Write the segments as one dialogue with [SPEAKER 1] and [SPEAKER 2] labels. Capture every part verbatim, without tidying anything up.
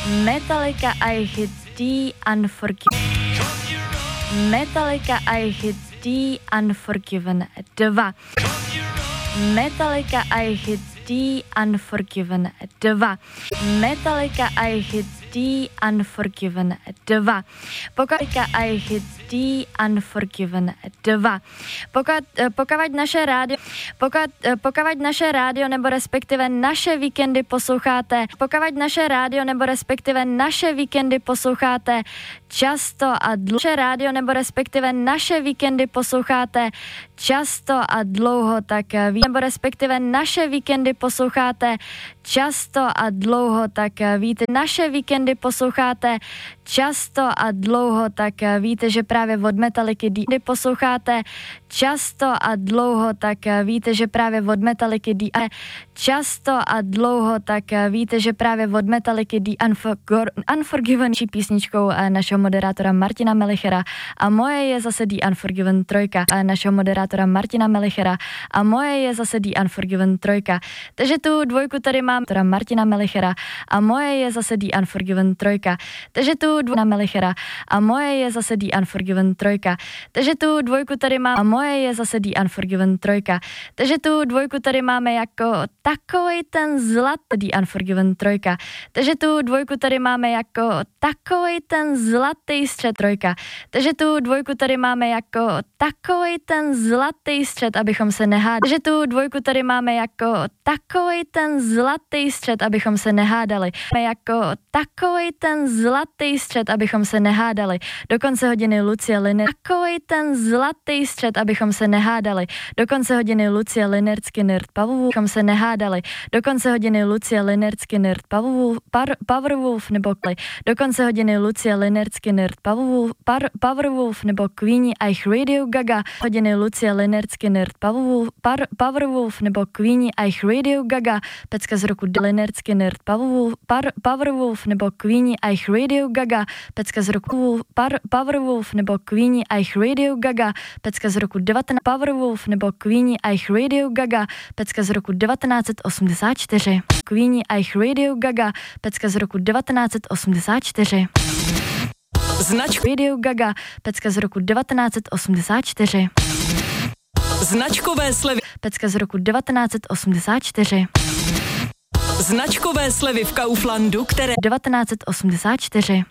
[SPEAKER 1] Metallica I Hit the Unforgiven. Metallica I Hit the Unforgiven dva. Metallica I Hit the Unforgiven dva. Metallica I Hit the Unforgiven dva. Pokud I Hit the Unforgiven dva. Pokud, pokud naše rádio, pokud, pokud naše rádio nebo respektive naše víkendy posloucháte, pokud naše rádio nebo respektive naše víkendy posloucháte často a dlouho, naše rádio nebo respektive naše víkendy posloucháte často a dlouho, tak ví, nebo respektive naše víkendy posloucháte často a dlouho, tak víte, naše víkendy posloucháte často a dlouho, tak víte, že právě od Metalliky D posloucháte často a dlouho, tak víte, že právě od Metalliky D často a dlouho, tak víte, že právě od Metalliky D Unforgiven písničkou našeho moderátora Martina Melichera a moje je zase D Unforgiven trojka našeho moderátora Martina Melichera a moje je zase D Unforgiven trojka. Takže tu dvojku tady mám teda Martina Melichera a moje je zase D Unforgiven trojka. Takže tu dvojku Melichera a moje je zase D Unforgiven trojka. Takže tu dvojku tady mám a moje je zase D Unforgiven trojka. Takže tu dvojku tady máme jako takovej ten zlatý D Unforgiven trojka. Takže tu dvojku tady máme jako takovej ten zlatý střed trojka. Takže tu dvojku tady máme jako takovej ten zlatý střed, abychom se nehádali. Takže tu dvojku tady máme jako takovej ten zlatý střed, abychom se nehádali. Máme jako takovej ten zlatý střed, abychom se nehádali. Do konce hodiny Lucie Liner. Takovej ten zlatý střed, abychom se nehádali. Do konce hodiny Lucie Linersky Nerd Pavlov, abychom se nehádali. Do konce hodiny Lucie Linersky Nerd Pavlov, Powerwolf nebo Klej. Do konce hodiny Lucie Linersky Nerd Pavlov, Powerwolf nebo Queenie Ike Radio Gaga. Hodiny Lucie Linersky Nerd Pavlov, Powerwolf nebo Queenie Ike Radio Gaga. Pecka z roku Linersky Nerd Pavlov, Powerwolf nebo Queenie Ike Radio Gaga. Pecka z roku Powerwolf nebo Queenie Ike Radio Gaga. Pecka z roku devatenáct Powerwolf nebo Queenie Ike Radio Gaga. Pecka z roku devatenáct osmdesát čtyři. Queenie Ike Radio Gaga. Pecka z roku devatenáct osmdesát čtyři. Značka Radio Gaga. Pecka z roku devatenáct osmdesát čtyři. Značkové slevy. Pecka z roku devatenáct osmdesát čtyři. Značkové slevy v Kauflandu, které devatenáct osmdesát čtyři.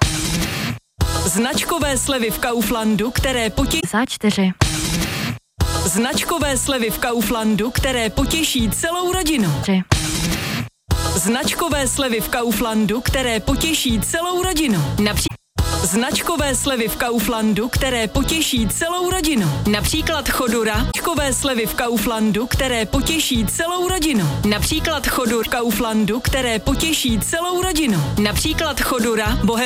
[SPEAKER 1] Značkové slevy v Kauflandu, které potěší čtyři. Značkové slevy v Kauflandu, které potěší celou rodinu. tři. Značkové slevy v Kauflandu, které potěší celou rodinu. Například značkové slevy v Kauflandu, které potěší celou rodinu. Například Chodura. Značkové slevy v Kauflandu, které potěší celou rodinu. Například Chodur v Kauflandu, které potěší celou rodinu. Například Chodura. Bohem